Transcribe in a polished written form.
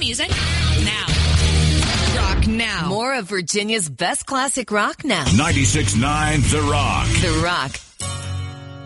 music now. Rock now. More of Virginia's best classic rock now. 96.9 The Rock. The Rock.